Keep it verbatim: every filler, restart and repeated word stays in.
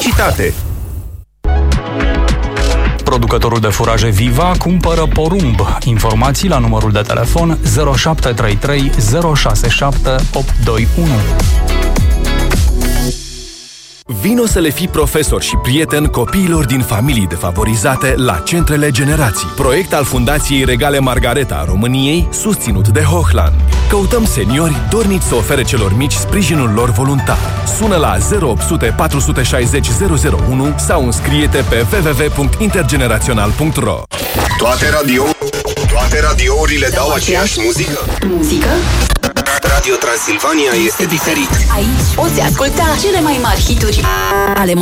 Felicitate! Producătorul de furaje Viva cumpără porumb. Informații la numărul de telefon zero șapte trei trei zero șase șapte opt doi unu. Vino să le fii profesor și prieten copiilor din familii defavorizate la Centrele Generații. Proiect al Fundației Regale Margareta a României, susținut de Hochland. Căutăm seniori dorniți să ofere celor mici sprijinul lor voluntar. Sună la zero opt sute patru șase zero zero zero unu sau înscrie-te pe w w w punct intergenerațional punct r o. Toate radio, toate radiourile dau aceeași muzică? Muzică? Radio Transilvania este diferit. Aici poți asculta cele mai mari hituri ale